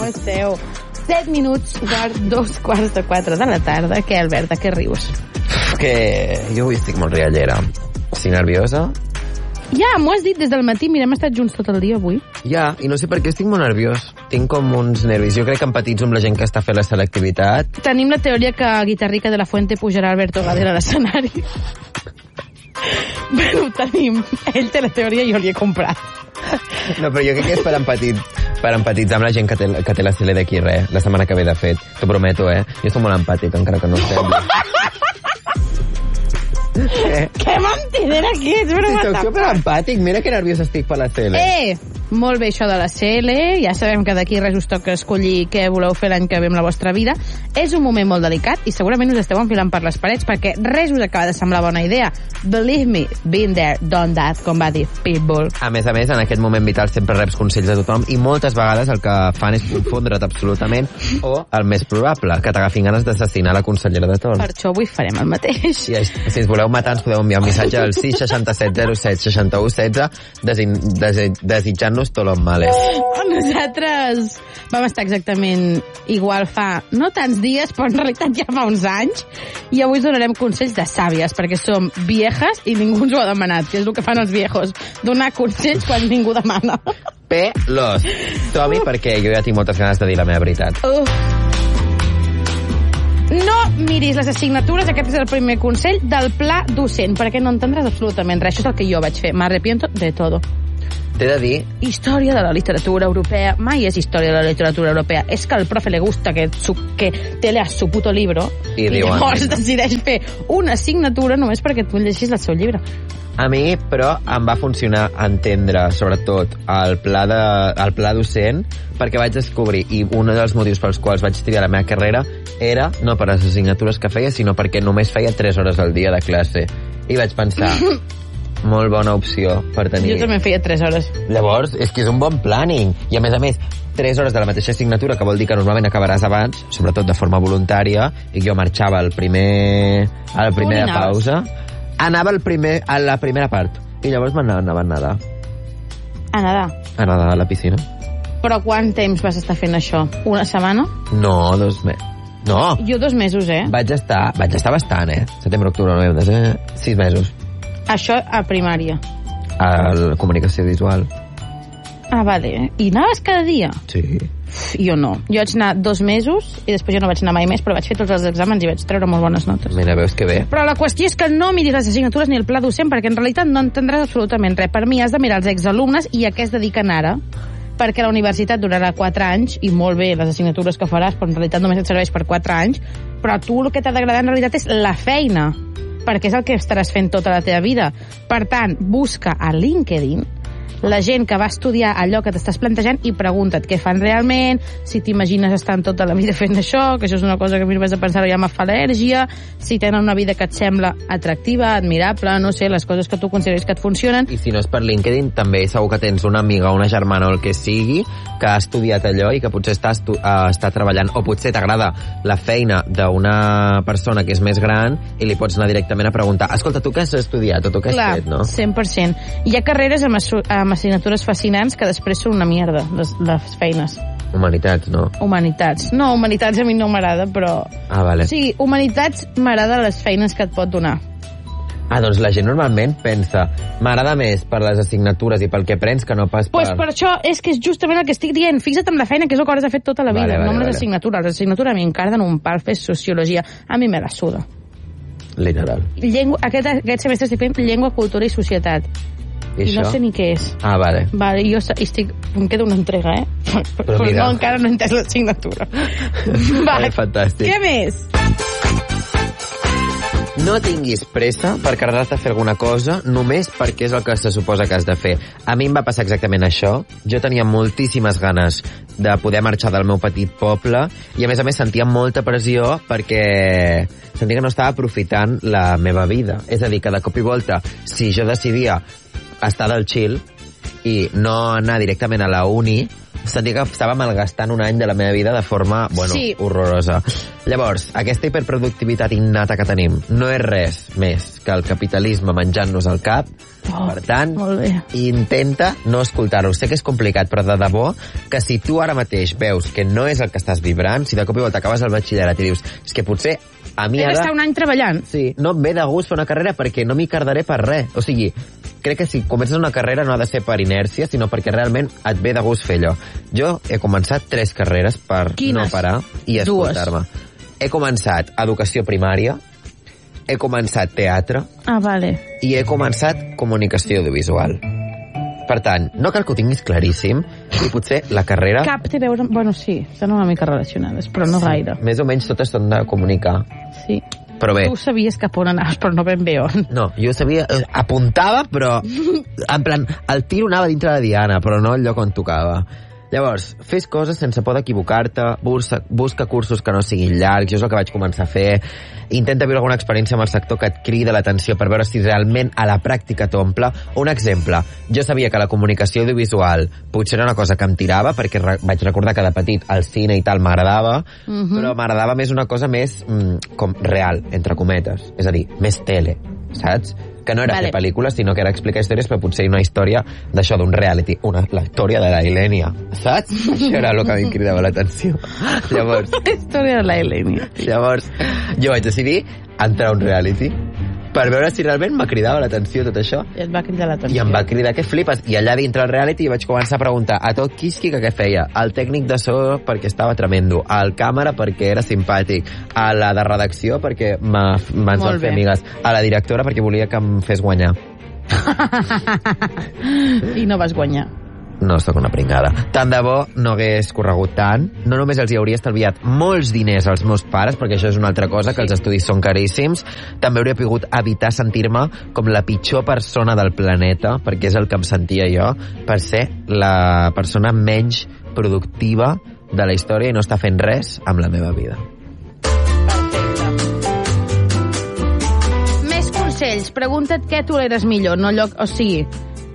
esteu? 7 minuts, 2:45 de la tarda. Què, Albert, de què rius? Que jo avui estic molt riallera. Estic nerviosa? Ja, m'ho has dit des del matí. Mira, hem estat junts tot el dia avui. Ja, i no sé per què estic molt nerviós. Tinc com uns nervis. Jo crec que empatitzo amb la gent que està fent la selectivitat. Tenim la teoria que Guitarrica de la Fuente pujarà Alberto Gadel a l'escenari. Bueno, tenim. Ell té la teoria i jo li he comprat. No, però jo crec que és per empatitzar amb la gent que té la CL d'aquí, la setmana que ve, de fet. T'ho prometo, Jo soc molt empàtic, encara que no ho sembli. Que mentidera que ets, però si soc super empàtic, mira que nerviós estic per la CL. Molt bé això de la CL, ja sabem que d'aquí res us toca escollir què voleu fer l'any que ve amb la vostra vida. És un moment molt delicat i segurament us esteu enfilant per les parets perquè res us acaba de semblar bona idea. Believe me, been there, done that, com va dir Pitbull. A més, en aquest moment vital sempre reps consells de tothom i moltes vegades el que fan és confondre't absolutament o, el més probable, que t'agafin ganes d'assassinar la consellera de torn. Per això avui farem el mateix. I si ens voleu matar, ens podeu enviar un missatge al 667 07 61 16 desitjant-nos tot los males. Nosaltres vam estar exactament igual fa no tants dies, però en realitat ja fa uns anys, i avui us donarem consells de sàvies, perquè som viejas i ningú ens ho ha demanat, que és el que fan els viejos, donar consells quan ningú demana. Pelos. Tomi, perquè jo ja tinc moltes ganes de dir la meva veritat. No miris les assignatures, aquest és el primer consell del pla docent, perquè no entendràs absolutament res. Això és el que jo vaig fer. M'arrepiento de todo. T'he de dir... Història de la literatura europea. Mai és història de la literatura europea. És que al profe le gusta que te leas su puto libro i llavors decideix fer una assignatura només perquè tu llegis el seu llibre. A mi, però, em va funcionar entendre, sobretot, el pla docent, perquè vaig descobrir, i un dels motius pels quals vaig triar la meva carrera era, no per les assignatures que feia, sinó perquè només feia 3 hores al dia de classe. I vaig pensar... molt bona opció per tenir... Jo també feia 3 hores. Llavors, és que és un bon planning. I a més, 3 hores de la mateixa assignatura, que vol dir que normalment acabaràs abans, sobretot de forma voluntària, i jo marxava a la primera pausa. Anava a la primera part. I llavors m'anava a nedar. A nedar? A nedar a la piscina. Però quant temps vas estar fent això? Una setmana? No, 2 mesos. No. Jo 2 mesos, Vaig estar bastant, Setembre, octubre, novembre, 6 mesos. Això a primària. A la comunicació visual. Ah, vale. I anaves cada dia? Sí. Jo no. Jo vaig anar 2 mesos i després jo no vaig anar mai més, però vaig fer tots els exàmens i vaig treure molt bones notes. Mira, veus que bé. Però la qüestió és que no miris les assignatures ni el pla docent, perquè en realitat no entendràs absolutament res. Per mi has de mirar els exalumnes i a què es dediquen ara, perquè la universitat durarà 4 anys, i molt bé les assignatures que faràs, però en realitat només et serveix per 4 anys, però a tu el que t'ha d'agradar en realitat és la feina, perquè és el que estaràs fent tota la teva vida. Per tant, busca a LinkedIn la gent que va estudiar allò que t'estàs plantejant i pregunta't què fan realment, si t'imagines estar tota la vida fent això, que això és una cosa que a mi només de pensar ja me fa al·lèrgia, si tenen una vida que et sembla atractiva, admirable, no sé, les coses que tu consideres que et funcionen. I si no és per LinkedIn, també segur que tens una amiga o una germana o el que sigui que ha estudiat allò i que potser està treballant, o potser t'agrada la feina d'una persona que és més gran i li pots anar directament a preguntar, escolta, tu què has estudiat o tu què has fet, no? 100%. Hi ha carreres amb assignatures fascinants que després són una mierda, les feines. Humanitats, no? Humanitats. No, humanitats a mi no m'agrada, però... Ah, vale. Sí, humanitats m'agrada les feines que et pot donar. Ah, doncs la gent normalment pensa m'agrada més per les assignatures i pel que aprens que no pas per... Pues per això és que és justament el que estic dient. Fixa't en la feina, que és el que hauràs fet tota la vida, no amb les assignatures. Les assignatures a mi encarden un pal fer sociologia. A mi me la suda. Literal. Aquest semestre estic fent llengua, cultura i societat. I no sé ni què és. Ah, vale. Vale, jo em queda una entrega, Però no, encara no he entès l'assignatura. Vale, fantàstic. Què més? No tinguis pressa per carregar-te a fer alguna cosa només perquè és el que se suposa que has de fer. A mi em va passar exactament això. Jo tenia moltíssimes ganes de poder marxar del meu petit poble i a més sentia molta pressió perquè sentia que no estava aprofitant la meva vida. És a dir, que de cop i volta, si jo decidia estar del chill i no anar directament a la uni, sentia que estava malgastant un any de la meva vida de forma, horrorosa. Llavors, aquesta hiperproductivitat innata que tenim no és res més que el capitalisme menjant-nos el cap. Per tant, intenta no escoltar-ho. Sé que és complicat, però de debò que si tu ara mateix veus que no és el que estàs vibrant, si de cop i volta acabes el batxillerat i dius és que potser a mi ara... He d'estar un any treballant. Sí, no em ve de gust fer una carrera perquè no m'hi cardaré per res. O sigui, crec que si comences una carrera no ha de ser per inèrcia, sinó perquè realment et ve de gust fer allò. Jo he començat 3 carreres per no parar i escoltar-me. He començat educació primària, he començat teatre i he començat comunicació audiovisual. Per tant, no cal que ho tinguis claríssim i potser la carrera... Cap té a veure... Bueno, sí, estan una mica relacionades, però no gaire. Més o menys totes són de comunicar. Sí. Però bé. Tu sabies cap on anaves, però no ben bé on. No, jo sabia... Apuntava, però... En plan, el tiro anava dintre de Diana, però no el lloc on tocava. Llavors, fes coses sense por d'equivocar-te, busca cursos que no siguin llargs, jo és el que vaig començar a fer, intenta viure alguna experiència amb el sector que et crida l'atenció per veure si realment a la pràctica t'omple. Un exemple, jo sabia que la comunicació audiovisual potser era una cosa que em tirava, perquè vaig recordar que de petit el cine i tal m'agradava, però m'agradava més una cosa més com real, entre cometes, és a dir, més tele, saps? Que no era fer pel·lícules, sinó que era explicar històries, però potser una història d'això, d'un reality, la història de la Ilènia, saps? Això era el que a mi em cridava l'atenció. Llavors... La història de la Ilènia. Llavors, jo vaig decidir entrar a un reality per veure si realment me cridava l'atenció tot això. I et va cridar l'atenció. I em va cridar que flipes. I allà dintre del reality vaig començar a preguntar a tot quisqui que què feia. Al tècnic de so perquè estava tremendo, al càmera perquè era simpàtic, a la de redacció perquè me'n van fer amigues, a la directora perquè volia que em fes guanyar. I no vas guanyar. No, sóc una pringada. Tant de bo no hagués corregut tant. No només els hi hauria estalviat molts diners als meus pares, perquè això és una altra cosa, que els estudis són caríssims. També hauria pogut evitar sentir-me com la pitjor persona del planeta, perquè és el que em sentia jo, per ser la persona menys productiva de la història i no estar fent res amb la meva vida. Més consells. Pregunta't què toleres millor, no lloc... O sigui...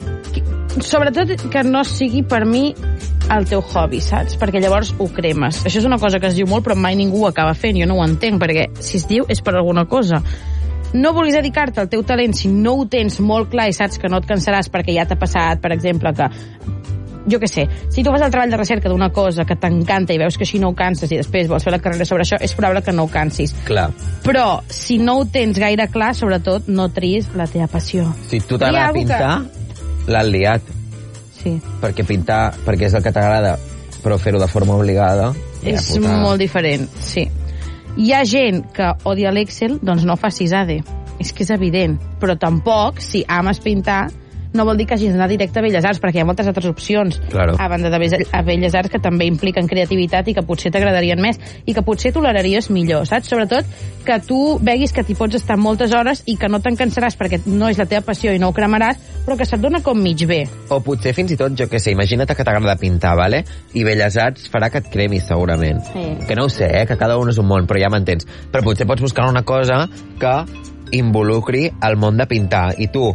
Sobretot que no sigui per mi el teu hobby, saps? Perquè llavors ho cremes. Això és una cosa que es diu molt però mai ningú ho acaba fent. Jo no ho entenc, perquè si es diu és per alguna cosa. No vulguis dedicar-te al teu talent si no ho tens molt clar i saps que no et cansaràs perquè ja t'ha passat, per exemple, que... Jo què sé, si tu fas el treball de recerca d'una cosa que t'encanta i veus que així no ho canses i després vols fer la carrera sobre això, és probable que no ho cansis. Clar. Però si no ho tens gaire clar, sobretot no triïs la teva passió. Si tu t'agrada pintar... L'han liat. Sí. Perquè pintar, perquè és el que t'agrada, però fer-ho de forma obligada... És molt diferent, sí. Hi ha gent que odia l'Excel, doncs no facis ADE. És que és evident. Però tampoc, si ames pintar, no vol dir que hagis d'anar directe a Belles Arts, perquè hi ha moltes altres opcions a banda de Belles Arts que també impliquen creativitat i que potser t'agradarien més i que potser toleraries millor, saps? Sobretot que tu veguis que t'hi pots estar moltes hores i que no te'n cansaràs perquè no és la teva passió i no ho cremaràs, però que se't dona com mig bé. O potser fins i tot, jo què sé, imagina't que t'agrada pintar, vale? I Belles Arts farà que et cremis segurament. Sí. Que no ho sé, que cada un és un món, però ja m'entens. Però potser pots buscar una cosa que involucri el món de pintar i tu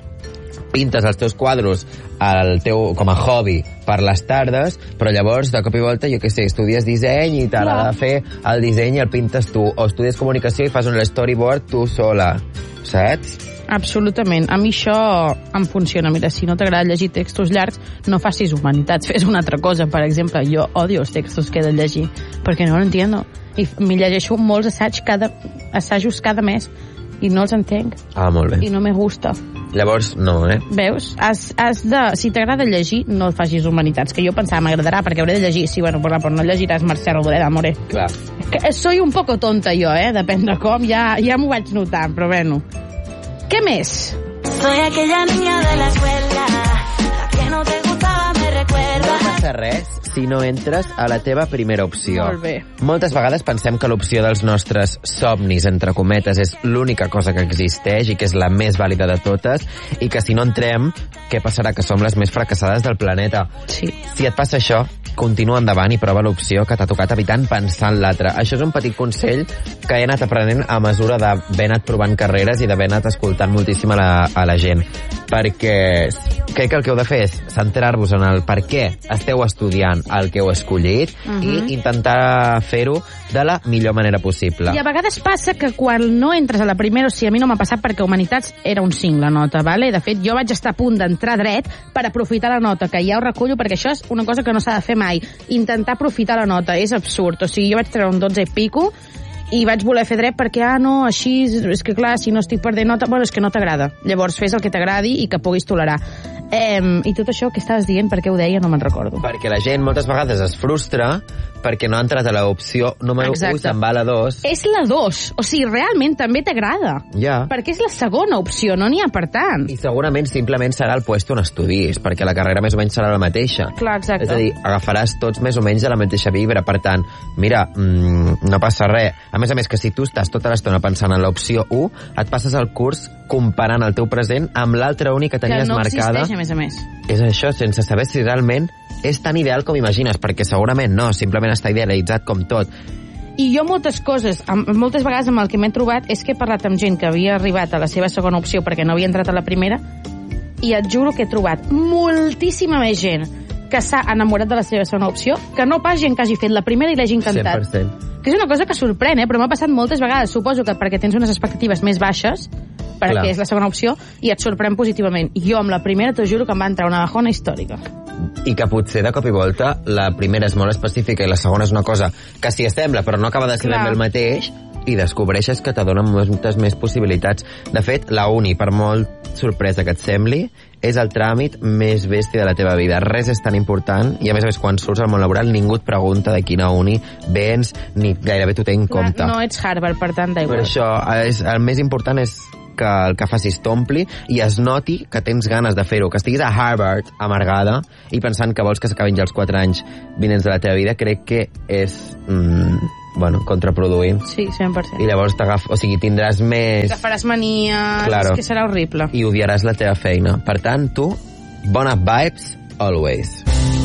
pintes els teus quadros com a hobby per les tardes, però llavors de cop i volta, jo què sé, estudies disseny i t'agrada fer el disseny i el pintes tu, o estudies comunicació i fas un storyboard tu sola, saps? Absolutament. A mi això em funciona. Mira, si no t'agrada llegir textos llargs, no facis humanitats, fes una altra cosa. Per exemple, jo odio els textos que he de llegir, perquè no l'entiendo. I m'hi llegeixo molts assajos cada mes i no els entenc. Ah, molt bé. I no me gusta. Llavors, no, Veus? Si t'agrada llegir, no et facis humanitats, que jo pensava, m'agradarà, perquè hauré de llegir. Sí, bueno, però no llegiràs Mercè Rodoreda, amore. Clar. Que soy un poco tonta jo, depèn de com, ja m'ho vaig notar, però bueno. Què més? Soy aquella niña de la escuela, la que no te gustaba, me recuerda. No passa res si no entres a la teva primera opció. Molt bé. Moltes vegades pensem que l'opció dels nostres somnis, entre cometes, és l'única cosa que existeix i que és la més vàlida de totes, i que si no entrem, què passarà? Que som les més fracassades del planeta. Sí. Si et passa això, continua endavant i prova l'opció que t'ha tocat evitant pensar en l'altre. Això és un petit consell que he anat aprenent a mesura d'haver anat provant carreres i d'haver anat escoltant moltíssim a la gent. Perquè crec que el que heu de fer és centrar-vos en el per què esteu estudiant el que heu escollit i intentar fer-ho de la millor manera possible. I a vegades passa que quan no entres a la primera, o sigui, a mi no m'ha passat perquè Humanitats era un 5 la nota, vale? De fet, jo vaig estar a punt d'entrar dret per aprofitar la nota, que ja ho recullo perquè això és una cosa que no s'ha de fer mai. Intentar aprofitar la nota, és absurd. O sigui, jo vaig treure un 12 i pico i vaig voler fer dret perquè, no, així, és que clar, si no estic perdent nota, bueno, és que no t'agrada. Llavors fes el que t'agradi i que puguis tolerar. I tot això que estaves dient, per què ho deia, no me'n recordo. Perquè la gent moltes vegades es frustra perquè no ha entrat a l'opció número 1 i se'n va a la 2. És la 2, o sigui, realment també t'agrada. Ja. Perquè és la segona opció, no n'hi ha per tant. I segurament simplement serà el puesto on estudis, perquè la carrera més o menys serà la mateixa. Clar, exacte. És a dir, agafaràs tots més o menys de la mateixa vibra. Per tant, mira, no passa res. A més, que si tu estàs tota l'estona pensant en l'opció 1, et passes el curs comparant el teu present amb l'altra única que tenies marcada. Que no existeix, a més. És això, sense saber si realment és tan ideal com imagines, perquè segurament no, simplement està idealitzat com tot. I jo moltes vegades amb el que m'he trobat és que he parlat amb gent que havia arribat a la seva segona opció perquè no havia entrat a la primera, i et juro que he trobat moltíssima més gent que s'ha enamorat de la seva segona opció que no pas gent que hagi fet la primera i l'hagi encantat. 100%. Que és una cosa que sorprèn, però m'ha passat moltes vegades. Suposo que perquè tens unes expectatives més baixes, perquè és la segona opció, i et sorprèn positivament. Jo amb la primera t'ho juro que em va entrar una bajona històrica. I que potser de cop i volta la primera és molt específica i la segona és una cosa que s'hi assembla però no acaba de ser ben el mateix, i descobreixes que te donen moltes més possibilitats. De fet, la uni, per molt sorpresa que et sembli, és el tràmit més bèstia de la teva vida. Res és tan important, i a més quan surts al món laboral ningú et pregunta de quina uni vens, ni gairebé t'ho té en compte. No ets Harvard, per tant, d'aigua. Per això, el més important és que el que facis t'ompli i es noti que tens ganes de fer-ho, que estiguis a Harvard amargada i pensant que vols que s'acabin ja els 4 anys vinents de la teva vida, crec que és contraproduint. Sí, 100%. I llavors tindràs més... Agafaràs manies, és que serà horrible. I odiaràs la teva feina. Per tant, tu, bona vibes, always.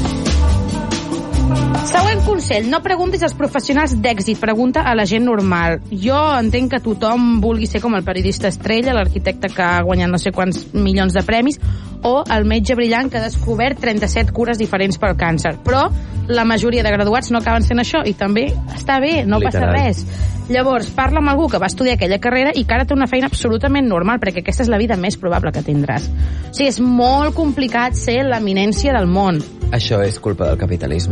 Següent consell, no preguntis als professionals d'èxit, pregunta a la gent normal. Jo entenc que tothom vulgui ser com el periodista estrella, l'arquitecte que ha guanyat no sé quants milions de premis, o el metge brillant que ha descobert 37 cures diferents pel càncer. Però la majoria de graduats no acaben sent això, i també està bé, no passa res. Llavors, parla amb algú que va estudiar aquella carrera i que ara té una feina absolutament normal, perquè aquesta és la vida més probable que tindràs. O sigui, és molt complicat ser l'eminència del món. Això és culpa del capitalisme.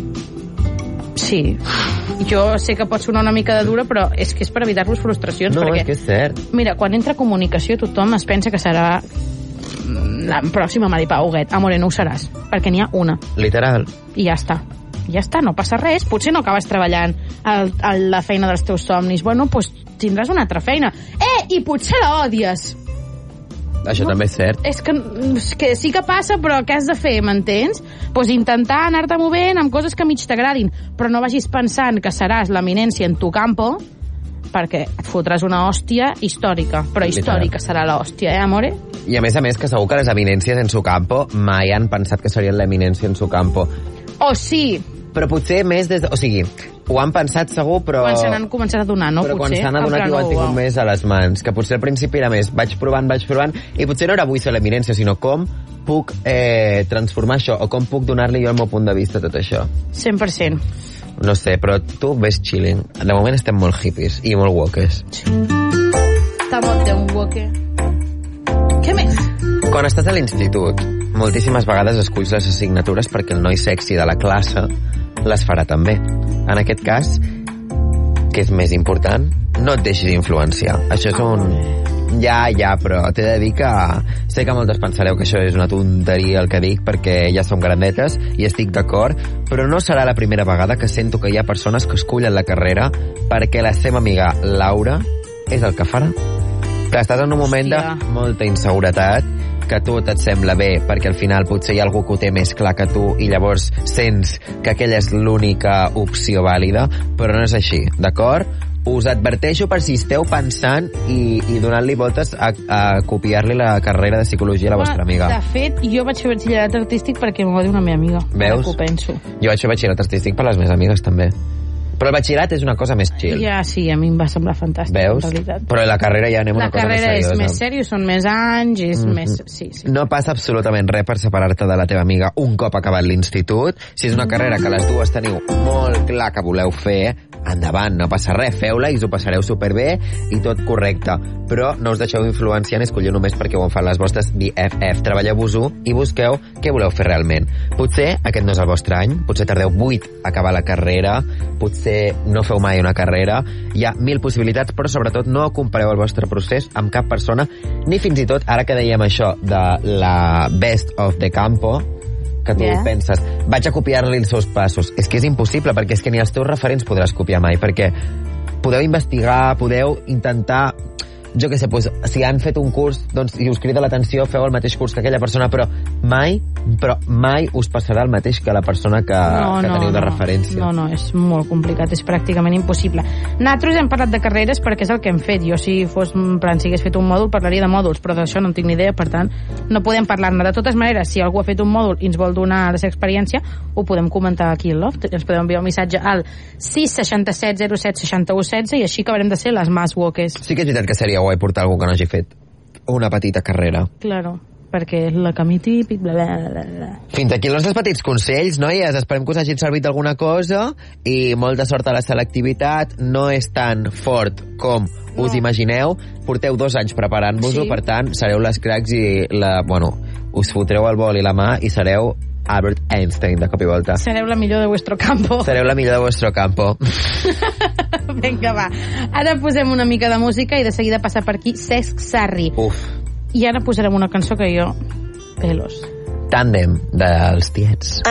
Sí, jo sé que pot sonar una mica de dura, però és que és per evitar-vos frustracions. No, perquè, és que és cert. Mira, quan entra comunicació tothom es pensa que serà la pròxima Maripà Huguet. Amore, no ho seràs, perquè n'hi ha una. Literal. I ja està. Ja està, no passa res. Potser no acabes treballant a la feina dels teus somnis. Bueno, doncs tindràs una altra feina. I potser la odies. Això també és cert. És que sí que passa, però què has de fer, m'entens? Doncs intentar anar-te movent amb coses que mig t'agradin, però no vagis pensant que seràs l'eminència en tu campo, perquè et fotràs una hòstia històrica, però històrica serà l'hòstia, amore? I a més, que segur que les eminències en su campo mai han pensat que serien l'eminència en su campo. Oh, sí! Però potser més des de... O sigui, ho han pensat segur, però... Quan se n'han començat a donar, no? Però potser, quan s'han adonat ho han tingut més a les mans. Que potser al principi era més, vaig provant, i potser no era vull ser l'eminència, sinó com puc transformar això, o com puc donar-li jo el meu punt de vista a tot això. 100%. No sé, però tu ves chilling. De moment estem molt hippies i molt wokes. Sí. Està molt de un woke. Què més? Quan estàs a l'institut, moltíssimes vegades esculls les assignatures perquè el noi sexy de la classe les farà també. En aquest cas, que és més important, no et deixis influenciar. Això és un... Ja, però t'he de dir que sé que moltes pensareu que això és una tonteria el que dic perquè ja som grandetes i estic d'acord, però no serà la primera vegada que sento que hi ha persones que escullen la carrera perquè la seva amiga Laura és el que farà. Que estàs en un moment de molta inseguretat, que tot et sembla bé perquè al final potser hi ha algú que ho té més clar que tu i llavors sents que aquella és l'única opció vàlida, però no és així, d'acord? us adverteixo per si esteu pensant i donant-li voltes a copiar-li la carrera de psicologia a la vostra amiga. De fet, jo vaig fer batxillerat artístic perquè m'ho va dir una meva amiga. Veus? Que ho penso. Jo vaig fer batxillerat artístic per les meves amigues, també. Però el batxillerat és una cosa més chill. Ja, sí, a mi em va semblar fantàstic, Veus? en realitat. Però la carrera ja anem a una cosa més seriosa. La carrera és més sèrio, són més anys, és més... Sí. No passa absolutament res per separar-te de la teva amiga un cop acabat l'institut. Si és una carrera que les dues teniu molt clar que voleu fer, endavant, no passa res, feu-la i us ho passareu superbé i tot correcte. Però no us deixeu influenciar ni escollir només perquè ho han fet les vostres BFF. Treballeu-vos-ho i busqueu què voleu fer realment. Potser aquest no és el vostre any, potser tardeu 8 a acabar la carrera, potser no feu mai una carrera, hi ha 1000 possibilitats, però sobretot no compareu el vostre procés amb cap persona, ni fins i tot, ara que dèiem això de la best of the campo, que tu penses, vaig a copiar-li els seus passos. És que és impossible, perquè és que ni els teus referents podràs copiar mai, perquè podeu investigar, podeu intentar, jo què sé, doncs, si han fet un curs, doncs, i us crida l'atenció, feu el mateix curs que aquella persona, però mai us passarà el mateix que la persona que teniu de referència. No, és molt complicat, és pràcticament impossible. Nosaltres hem parlat de carreres perquè és el que hem fet. Jo, si hagués fet un mòdul, parlaria de mòduls, però d'això no en tinc ni idea, per tant, no podem parlar-ne. De totes maneres, si algú ha fet un mòdul i ens vol donar la seva experiència, ho podem comentar aquí al Loft. Ens podem enviar un missatge al 667 07 61 16 i així acabarem de ser les más woques. Sí que és veritat que seria guai portar algú que no hagi fet una petita carrera. Claro, perquè és la camí típic, bla, bla, bla, bla. Fins aquí els nostres petits consells, noies. Esperem que us hagin servit alguna cosa i molta sort a la selectivitat. No és tan fort com us imagineu. Porteu 2 anys preparant-vos-ho, per tant, sereu les cracs i us fotreu el bol i la mà i sereu Albert Einstein de cop i volta. Sereu la millor de vuestro campo. Sereu la millor de vuestro campo. Vinga, va. Ara posem una mica de música i de seguida passa per aquí Cesc Sarri. Uf. I ara posarem una cançó que jo... Pelos. Tàndem dels tiets.